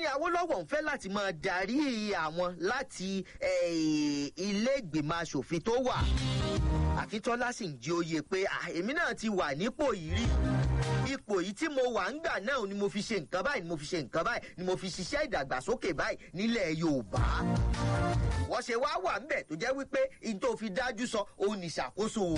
ní Awólọ́wọ̀ ń fẹ́ láti máa darí àwọn láti ilé ìgbìmọ̀ aṣòfin tó wà. Akíntọ́lá sì ń jí oyè pé èmi náà ti wà nípò yìí rí. Ipò yìí tí mo wà ń gbà náà ni mo fi ṣe nǹkan báyìí, ni mo fi ṣe nǹkan báyìí, ni mo fi ṣiṣẹ́ ìdàgbàsókè báyìí nílẹ̀ Yorùbá. Wọ́n ṣe wá wà ńbẹ̀ tó jẹ́ wípé in tó fi dájú sọ òun ní ìṣàkóso.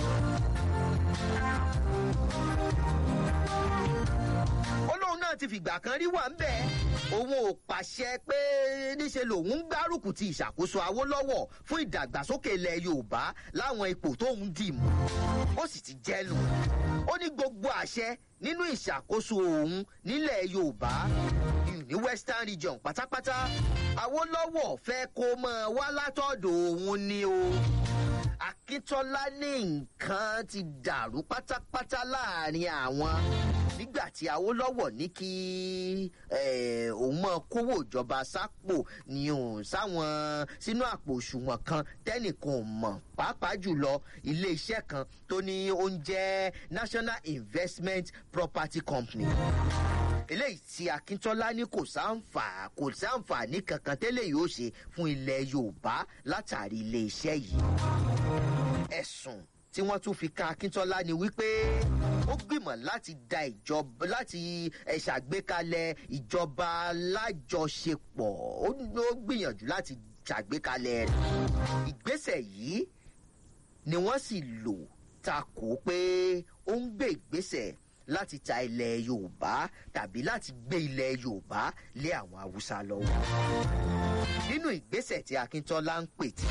Olóhùn náà ti fìgbà kan rí wà ńbẹ̀. Òun ò pàṣẹ pé níṣe lòun ń gbárùkù ti ìṣàkóso Awólọ́wọ̀ fún ìdàgbàsókè ilẹ̀ Yorùbá láwọn ipò tóun dì mú. Ó sì ti jẹ́nu. Ó ní gbogbo àṣẹ nínú ìṣàkóso òun nílẹ̀ Yorùbá ní Western Region pátápátá Awólọ́wọ̀ fẹ́ kó máa wá látọ̀dọ̀ òun ni o. Akíntọ́lá ní nǹkan ti dàrú pátápátá láàrin àwọn nígbà tí Awólọ́wọ̀ ní kí òun máa kówó ìjọba sápò ní òun sáwọn sínú àpò òṣùwọ̀n kan tẹ́nìkan ò mọ̀ pàápàá jùlọ ilé-iṣẹ́ kan tó ní ó ń jẹ́ National Investment Property Company. Eléyìí tí Akíntọ́lá ní kò sáǹfààní kankan tẹ́lẹ̀ yóò ṣe fún ilẹ̀ Yorùbá látàrí ilé-iṣẹ́ yìí. Ẹ̀sùn tí wọ́n tún fi ka Akíntọ́lá ni wípé ó gbìmọ̀ láti da ìjọba láti ṣàgbékalẹ̀ ìjọba alájọṣepọ̀. Ó gbìyànjú láti ṣàgbékalẹ̀ rẹ̀. Ìgbésẹ̀ yìí ni wọ́n sì lò takò pé ó ń gbé ìgbésẹ̀ láti ta ilẹ̀ Yorùbá tàbí láti gbé ilẹ̀ Yorùbá lé àwọn Haúsá lọ́wọ́. Nínú ìgbésẹ̀ tí Akíntọ́lá ń pète,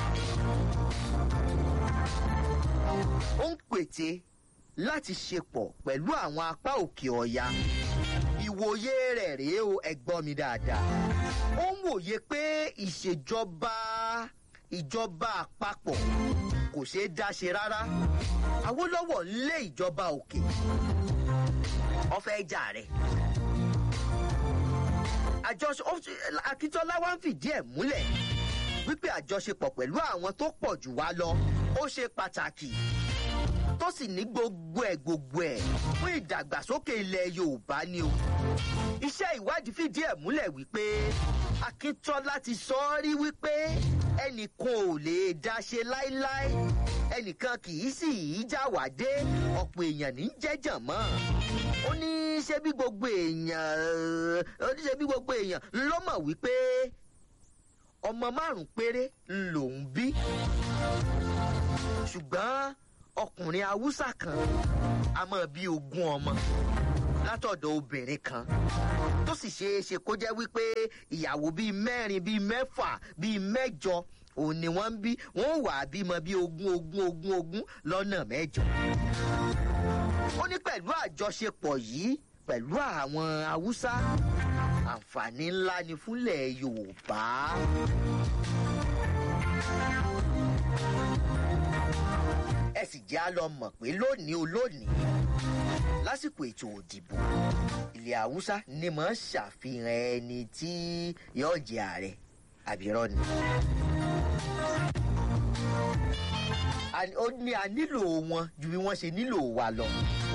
ó ń pète láti ṣepọ̀ pẹ̀lú àwọn apá òkè ọya. Ìwòye rẹ̀ rèé o, ẹ gbọ́ mi dáadáa. Ó ń wòye pé ìjọba àpapọ̀ kò ṣeé dáṣe rárá. Awólọ́wọ̀ ń lé ìjọba òkè. Ó fẹ́ jà rẹ̀. Akíntọ́lá wá ń fìdí ẹ̀ múlẹ̀ wípé àjọṣepọ̀ pẹ̀lú àwọn tó pọ̀ jù wá lọ ó ṣe pàtàkì tó sì ní gbogbo ẹ̀ fún ìdàgbàsókè ilẹ̀ Yorùbá ni o. Iṣẹ́ ìwádìí fìdí ẹ̀ múlẹ̀ wípé Akíntọ́lá ti sọ ọ́ rí wípé ẹnìkan ò lè dáṣe láíláí, ẹnìkan kì í sì í jáwàdé, ọ̀pọ̀ èèyàn ní jẹ́jàn mọ́. Ó ní ṣe bí gbogbo èèyàn ló mọ̀ wípé ọmọ 5 péré lòún bí. Ṣùgbọ́n ọkùnrin Haúsá kan a máa bí 20 ọmọ látọ̀dọ̀ obìnrin kan tó sì ṣeé ṣe kó jẹ́ wípé ìyàwó bíi 4 bíi 6 bíi 8 òun ni wọ́n ń bí, wọ́n wà bímọ bíi 20 lọ́nà 8. Ó ní pẹ̀lú àjọṣepọ̀ yìí pẹ̀lú àwọn Haúsá àǹfààní ńlá ni fúnlẹ̀ Yorùbá. Ẹ sì jẹ́ á lọ mọ̀ pé lónìí lásìkò ètò òdìbò ilẹ̀ Haúsá ni mọ̀ ń ṣàfihàn ẹni tí yóò jẹ ààrẹ àbírọ́ ni. Ó ní a nílò wọn ju bí wọ́n ṣe nílò wa lọ.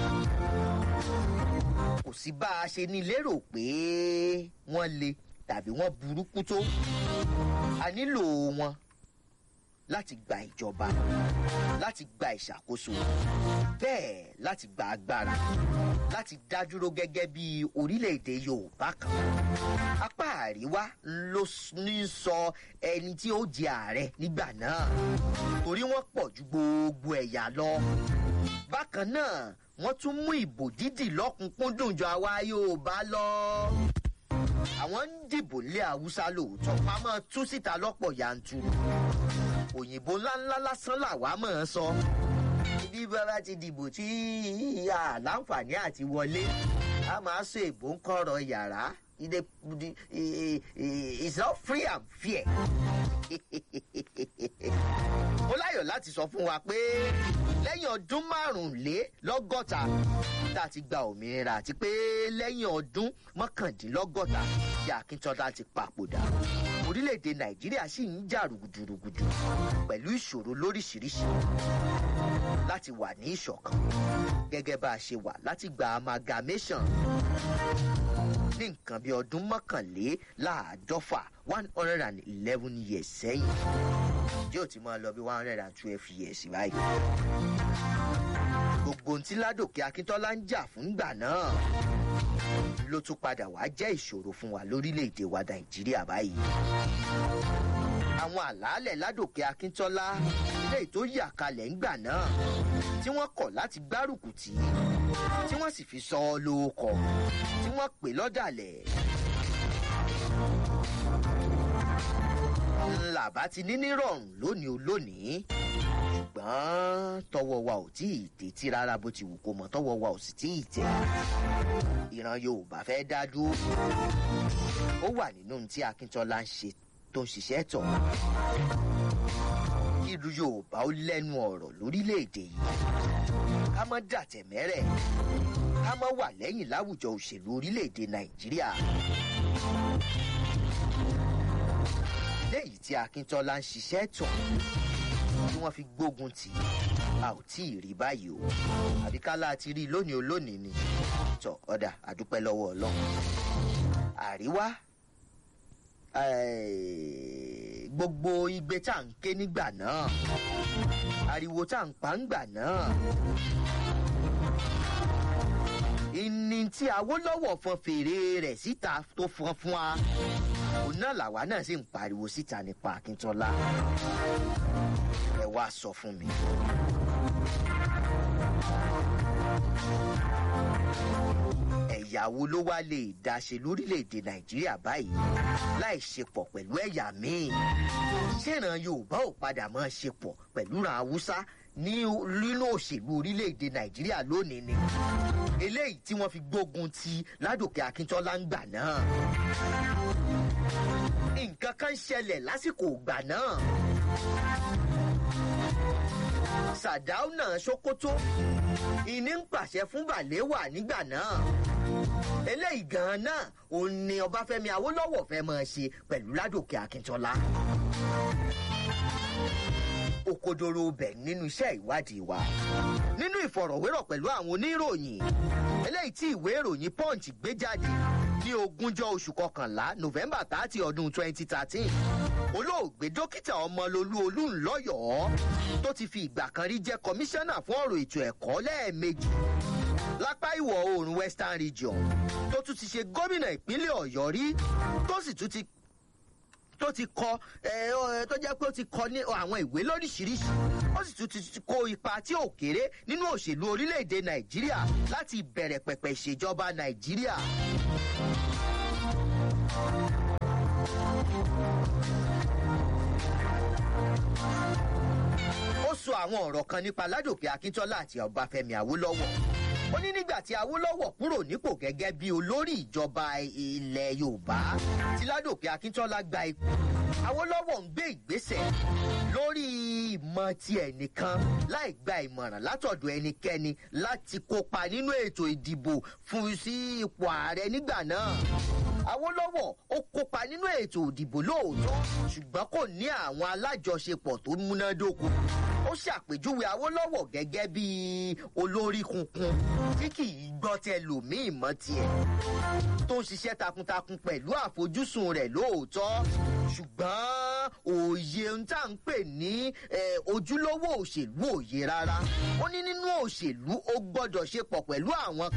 Kò sí bá a ṣe ní lérò pé wọ́n le tàbí wọ́n burúkú tó. A nílò wọn láti gba ìjọba, láti gba ìṣàkóso, bẹ́ẹ̀ láti gba agbára, láti dádúró gẹ́gẹ́ bí orílẹ̀-èdè Yorùbá kan. Apá àríwá ló ní sọ ẹni tí ó jẹ ààrẹ nígbà náà, torí wọ́n pọ̀ ju gbogbo ẹ̀yà lọ. Bákan náà, wọ́n tún mú ìbò dídì lọ́kùnkúndùn ju àwa Yorùbá lọ. Àwọn ń dìbò lé Haúsá lóòótọ́, wọ́n á máa tú síta lọ́pọ̀ yanturu. Òyìnbó ńláńlá lásán làwa máa sọ. Bí bàbá ti dìbò tí àlàǹfààní àti wọlé, a máa sọ èbó ń kọ̀rọ̀ yàrá. It's not free and fair. Mo láyọ̀ láti sọ fún wa pé lẹ́yìn ọdún 45 tá a ti gba òmìnira àti pé lẹ́yìn ọdún 19 tí Akíntọ́lá ti papòdà, orílẹ̀-èdè Nàìjíríà sì ń jà rùgùdùrùgùdù pẹ̀lú ìṣòro lóríṣiríṣi láti wà ní ìṣọ̀kan gẹ́gẹ́ bá a ṣe wà láti gba amalgamation. Ní nǹkan bí ọdún 11 111 years sẹ́yìn yóò ti máa lọ bí 112 years báyìí. gbogbo ohun tí Ládòkè Akíntọ́lá ń jà fún gbà náà ló tún padà wá jẹ́ ìṣòro fún wa lórílẹ̀‐èdè wa Nàìjíríà báyìí. àwọn àlàálẹ̀ Ládòkè Akíntọ́lá ilé tó yà kalẹ̀ ńgbà náà tí wọ́n kọ̀ láti gbárùkù tì í tí wọ́n sì fi sọ ọ́ lóko tí wọ́n pè lọ́dàlẹ̀. ńlá bá ti ní nírọ̀rùn lónìí olónìí ṣùgbọ́n tọwọ́ wa ò tí ì tètí rárá bó ti wù kó mọ̀ tọwọ́ wa ò sì tí ì tẹ̀. ìran Yorùbá fẹ́ dá dúró ó wà nínú tí Akíntọ́lá ń ṣe tó ń ṣiṣẹ́ tọ̀. irú Yorùbá ó lẹ́nu ọ̀rọ̀ lórílẹ̀‐èdè yìí ká má dàtẹ̀mẹ́rẹ̀ ká má wà lẹ́yìn láwùjọ òṣèlú orílẹ̀‐èdè Nàìjíríà. léyìí tí Akíntọ́lá ń ṣiṣẹ́ tọ̀ tí wọ́n fi gbógun tì a ò tí ì rí báyìí o àbí kálá ti rí lónìí olónìí ni tọ ọ̀dà àdúpẹ́ lọ́wọ́ Ọlọ́run. àríwá gbogbo igbe tá à ń ké nígbà náà ariwo tá à ń pa ńgbà náà ìní tí Awólọ́wọ̀ fọn fèrè rẹ̀ síta tó fọn fún wa òun náà làwa náà sì ń pariwo síta nípa Akíntọ́lá. ẹ wá sọ fún mi. ẹ̀yà wo ló wá lè dáṣe lórílẹ̀‐èdè Nàìjíríà báyìí láì ṣepọ̀ pẹ̀lú ẹ̀yà míì? ṣéran Yorùbá ò padà máa ṣepọ̀ pẹ̀lú ran Haúsá nínú òṣèlú orílẹ̀‐èdè Nàìjíríà lónìí ni? eléyìí tí wọ́n fi gbógun ti Ládòkè Akíntọ́lá ń gbà náà. nǹkan kan ṣẹlẹ̀ lásìkò ìgbà náà. Sàdáúnà Sókótó ìní ń pàṣẹ fún Bàléwà nígbà náà. eléyìí gan-an náà òun ni Ọbáfẹ́mi Awólọ́wọ̀ fẹ́ máa ṣe pẹ̀lú Ládòkè Akíntọ́lá. òkodoro bẹ̀ nínú iṣẹ́ ìwádìí wa nínú ìfọ̀rọ̀wérọ̀ pẹ̀lú àwọn oníròyìn eléyìí tí ìwé ìròyìn Punch gbé jáde ní 20 oṣù kọkànlá November 30 ọdún 2013 olóògbé dókítà Ọmọlolú Olúńlọ́yọ̀ọ́ tó ti fi ìgbà kan rí jẹ́ kọmíṣánná fún ọ̀rọ̀ ètò ẹ̀kọ́ lẹ́ẹ̀mejì lápá ìwọ̀ oòrùn Western Region tó tún ti ṣe gómìnà ìpínlẹ̀ Ọ̀yọ́ rí tó ti kọ tó jẹ́ pé ó ti kọ ní àwọn ìwé lóríṣiríṣi ó sì tún ti kó ipa tí ò kéré nínú òṣèlú orílẹ̀-èdè Nàìjíríà láti ìbẹ̀rẹ̀ pẹ̀pẹ̀ ìṣèjọba Nàìjíríà. ó sọ àwọn ọ̀rọ̀ kan nípa Ládòkè Akíntọ́lá àti Ọbáfẹ́mi Awólọ́wọ̀. ó ní nígbà tí Awólọ́wọ̀ kúrò nípò gẹ́gẹ́ bí olórí ìjọba ilẹ̀ Yorùbá tí Ládòkè Akíntọ́lá gba ipò Awólọ́wọ̀ ń gbé ìgbésẹ̀ lórí ìmọ̀ ti ẹnìkan láì gba ìmọ̀ràn látọ̀dọ̀ ẹnikẹ́ni láti kópa nínú ètò ìdìbò fún sí ipò ààrẹ nígbà náà. Awólọ́wọ̀ ó kópa nínú ètò ìdìbò lóòótọ́ ṣùgbọ́n kò ní àwọn alájọṣepọ̀ tó múnádóko. ó ṣàpèjúwe Awólọ́wọ̀ gẹ́gẹ́ bí olórí kunkun tí kì í gbọ́ tẹlòmíì mọ́ tiẹ̀ tó ń ṣiṣẹ́ takuntakun pẹ̀lú àfojúsùn rẹ̀ lóòótọ́ ṣùgbọ́n òye ń tà ń pè ní ojúlówó òṣèlú òye rárá. ó ní nínú òṣèlú ó gbọ́dọ̀ ṣe pọ̀ pẹ̀lú àwọn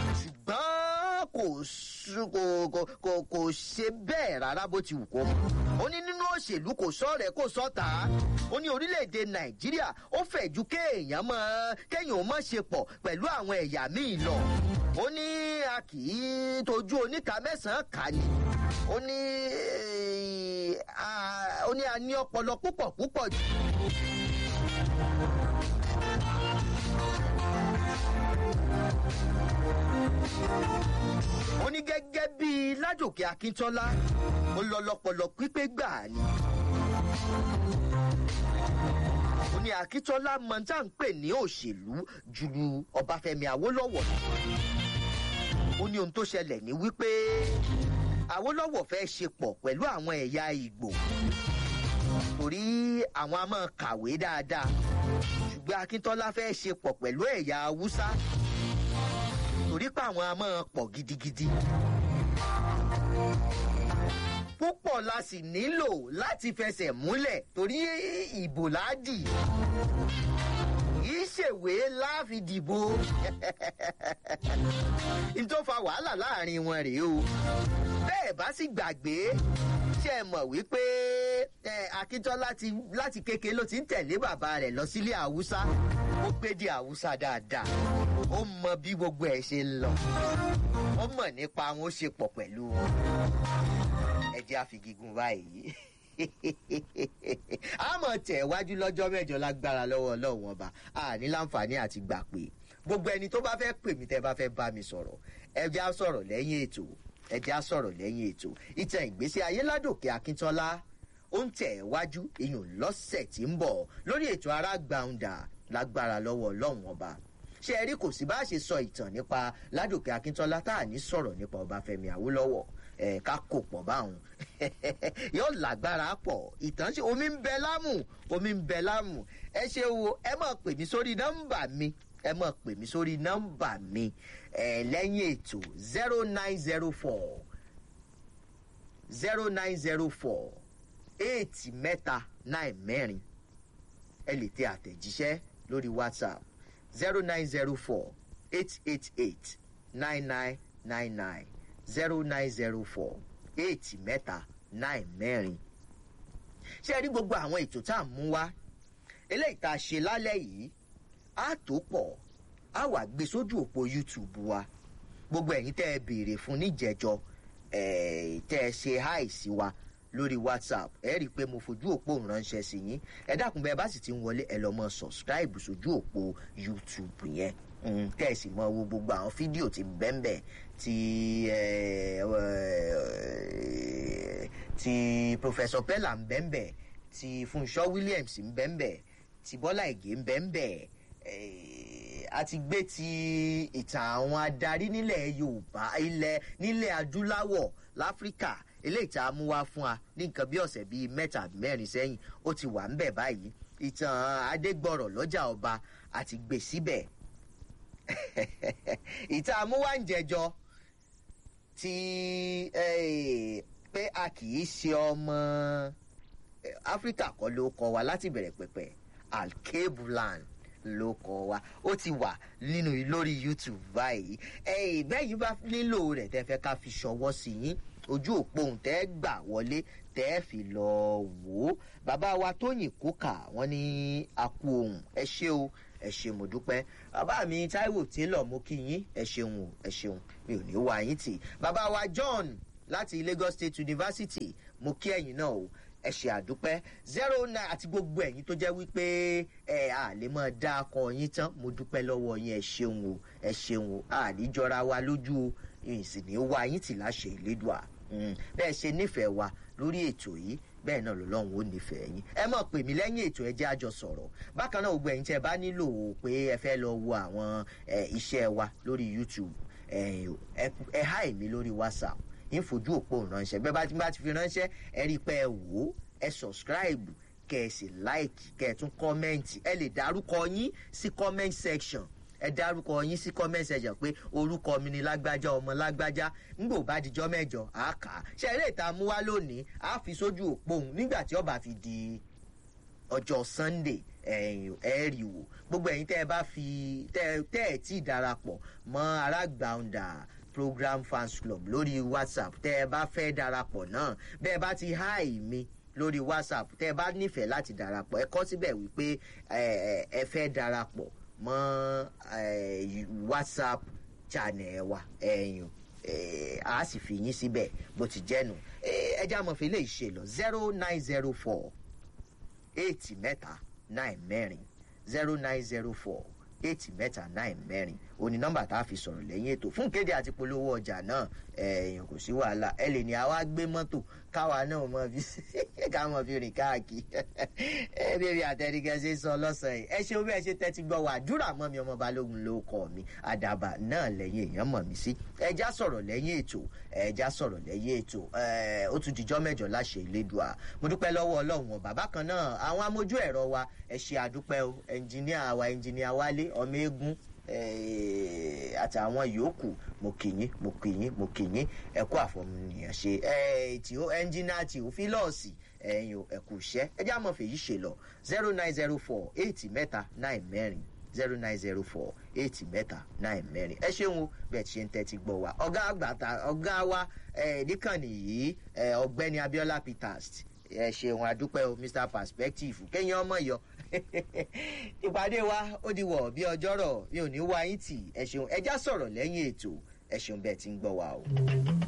ṣùgbọ́n kò ṣe bẹ́ẹ̀ rárá bó ti wù kó mọ̀. ó ní nínú òṣèlú kò sọ́rẹ̀ kò sọ́ta. ó ní orílẹ̀-èdè Nàìjíríà ó fẹ̀ ju kéèyàn ó má ṣe pọ̀ pẹ̀lú àwọn ẹ̀yà míì lọ. ó ní a kì í tójú oníka mẹ́sàn-án kà ní. ó ní a ní ọpọlọ púpọ̀ jù. ó ní gẹ́gẹ́ bí Ládòkè Akíntọ́lá ó lọ lọ́pọlọ pípé gbà ni. ó ní Akíntọ́lá mọ̀ntà ń pè ní òṣèlú ju Ọbáfẹ́mi Awólọ́wọ̀. ó ní ohun tó ṣẹlẹ̀ ní wípé Awólọ́wọ̀ fẹ́ ṣe pọ̀ pẹ̀lú àwọn ẹ̀yà Ìgbò torí àwọn a máa kàwé dáadáa ṣùgbọ́n Akíntọ́lá fẹ́ ṣe pọ̀ pẹ̀lú ẹ̀yà Haúsá torí pé àwọn a máa pọ̀ gidigidi. púpọ̀ la sì nílò láti fẹsẹ̀ múlẹ̀ torí ìbò láàdì ìṣèwé láàfi dìbò n tó fa wàhálà láàrin wọn rèé o bẹ́ẹ̀ bá sì gbàgbé ṣe mọ̀ wípé Akíntọ́lá láti kékeré ló ti ń tẹ̀lé bàbá rẹ̀ lọ sílé Haúsá ó gbédè Haúsá dáadáa ó mọ bí gbogbo ẹ̀ ṣe ń lọ ó mọ̀ nípa wọn ó ṣe pọ̀ pẹ̀lú wọn ẹ jẹ́ àfigígun báyìí a mọ̀ tẹ̀ wájú lọ́jọ́ mẹ́jọ lágbára lọ́wọ́ Ọlọ́run ọba a ní láǹfààní àti gbà pé gbogbo ẹni tó bá fẹ́ pè mí tẹ́ bá fẹ́ bá mi sọ̀rọ̀ ẹ jẹ́ á sọ̀rọ̀ lẹ́yìn ètò ìtàn ìgbésí ayé Ládòkè Akíntọ́lá ó ń tẹ̀ wájú ìyún lọ́sẹ̀ tí ń bọ̀ lórí ètò Arágbàǹdà lágbára lọ́wọ́ Ọlọ́run ọba ṣé ẹ rí kò sí bá ṣe sọ ìtàn nípa Ládòkè Akíntọ́lá tá à ní sọ̀rọ̀ nípa Ọbáfẹ́mi Awólọ́wọ̀ ká kò pọ̀ báwọn yóò lágbára pọ̀ ìtàn ṣe omi ń bẹ lámù ẹ ṣe wo ẹ máa pè mí sórí nọ́mbà mi lẹ́yìn ètò 0904 8 ẹ lè tẹ àtẹ̀jíṣẹ́ lórí WhatsApp 0904 888 9999 0904 8 ṣé ẹ rí gbogbo àwọn ètò tá à ń mú wá eléyìí tá a ṣe lálẹ́ yìí á tó pọ̀ á wà gbé sójú òpó YouTube wa gbogbo ẹ̀yin tẹ́ ẹ béèrè fún níjẹ̀jọ tẹ́ ẹ ṣe háì sí wa lórí WhatsApp ẹ rí i pé mo fojú òpó ránṣẹ́ sí yín ẹ dákun bẹ́ẹ̀ bá sì ti ń wọlé ẹ lọ mọ subscribe sójú òpó YouTube yẹn tẹ́ ẹ sì mọ wo gbogbo àwọn fídíò tí bẹ́ẹ̀nbẹ́ ti Professor Pella ń bẹ́ẹ̀nbẹ́ ti Fúnṣọ́ Williams ń bẹ́ẹ̀nbẹ́ ti Bọ́lá Ìgè ń bẹ́ẹ̀nbẹ́ àti gbé ti ìtàn àwọn adarí nílẹ̀ Yorùbá nílẹ̀ adúláwọ̀ láfíríkà eléyìí tá a mú wá fún wa ní nǹkan bí ọ̀sẹ̀ bíi 3-4 sẹ́yìn ó ti wà ń bẹ̀ báyìí ìtàn Adégbọ̀rọ̀ lọ́jà ọba àti gbé síbẹ̀ ìtàn amúwáǹjẹjọ ti pé a kì í ṣe ọmọ Áfíríkà kọ́ ló kọ wa láti bẹ̀rẹ̀ pẹ̀pẹ̀ Alkebulan ló kọ wa ó ti wà nínú lórí YouTube báyìí bẹ́yìn bá nílò rẹ̀ tẹ́ fẹ́ ká fi ṣọwọ́ sí yín ojú òpó ohun tẹ́ gbà wọlé tẹ́ fi lọ wò ó bàbá wa Tóyìn Kókà wọ́n ní akú ohun ẹ ṣé o ẹ ṣé mo dúpẹ́ bàbá mi Táíwò Télọ̀ mo kí yín ẹ ṣeun o ẹ ṣeun mi ò ní wá yín tì bàbá wa John láti Lagos State University mo kí ẹ̀yin náà o ẹ ṣé àdúpẹ́ 09 àti gbogbo ẹ̀yin tó jẹ́ wípé a lè mọ̀ dá akọ yín tán mo dúpẹ́ lọ́wọ́ yín ẹ ṣeun o àníjọra wa lójú o ìsìn ní wá yín tì láṣẹ Ìlédùà bẹ́ẹ̀ ṣe nífẹ̀ẹ́ wa lórí ètò yìí bẹ́ẹ̀ náà lọ́lọ́run ó nífẹ̀ẹ́ yín ẹ mọ̀ pè mí lẹ́yìn ètò ẹ jẹ́ a jọ sọ̀rọ̀ bákan náà gbogbo ẹ̀yin tí ẹ bá nílò pé ẹ fẹ́ lọ wo àwọn iṣẹ́ wa lórí YouTube ẹ háì mí lórí WhatsApp yín fojú òpó ránṣẹ́ bẹ́ẹ̀ bá ti fi ránṣẹ́ ẹ rí i pé ẹ wò ó ẹ subscribe kẹ́ ẹ sì like kẹ́ ẹ tún comment ẹ lè dárúkọ yín sí comment section ẹ dárúkọ yín sí comment section pé orúkọ mi ni lágbájá ọmọ lágbájá ńgbò bá dijọ́ mẹ́jọ á kà á ṣe eré ìta mú wá lónìí á fi sójú òpó òun nígbà tí ó bá fi di ọjọ́ Sunday ẹ rí wò gbogbo ẹ̀yin tẹ́ ẹ bá fi tẹ́ ẹ tí darapọ̀ mọ́ Arágbàǹdà program fans club lórí WhatsApp tẹ́ ẹ bá fẹ́ darapọ̀ náà bẹ́ẹ̀ bá ti háì mi lórí WhatsApp tẹ́ ẹ bá nífẹ̀ẹ́ láti darapọ̀ ẹ kọ síbẹ̀ wípé ẹ fẹ́ darapọ̀ mọ́ WhatsApp channel wa a sì fi yín síbẹ̀ bó ti jẹ́nu ẹ já mọ̀ fi lè ṣe lọ 0904 8 0904 8 òní nọ́mbà tá a fi sọ̀rọ̀ lẹ́yìn ètò fún kéde àti polówó ọjà náà èèyàn kò sí wàhálà ẹ lè ní àwa gbé mọ́tò káwa náà mọ fi ká mọ fi rìn káàkiri ẹ bèbè àtẹnigẹsẹ sọ lọ́sàn-án yìí ẹ ṣe bí ẹ ṣe tẹ́tí gbọ́ wà àdúrà mọ́ mi ọmọ Balógun ló kọ́ mi àdàbà náà lẹ́yìn èèyàn mọ̀ mí sí ẹjá sọ̀rọ̀ lẹ́yìn ètò ó tún dijọ́ mẹ́jọ láṣẹ Ìlédùà mo dúpẹ́ lọ́wọ́ Ọlọ́run ọba bákan náà àwọn amójú ẹ̀rọ wa ẹ ṣe àdúpẹ́ o ẹnjìníà Wálé ọmọ eégún àtàwọn yòókù mo kì yín ẹ kú àfọmọnìyàn ṣe tí ó ẹnjìnà tí ó fílọ́ọ̀sì ẹ̀yìn ẹ̀kú iṣẹ́ ẹjẹ́ àmọ́ fèyí ṣe lọ 0904-83-9 0904-83-9 ẹ ṣeun bẹ́ẹ̀ ti ṣe ń tẹ́tí gbọ́ wa ọ̀gá wa níkànnì yìí ọ̀gbẹ́ni Abiola Peters ẹ ṣeun adúpẹ́ o Mr Perspective kéèyàn ọmọ yọ ìpàdé wa ó di wọ̀ bí ọjọ́rọ̀ mi ò ní wá yín tì ẹ ṣeun ẹjá sọ̀rọ̀ lẹ́yìn ètò ẹ ṣeun bẹ́ẹ̀ ti ń gbọ́ wa o.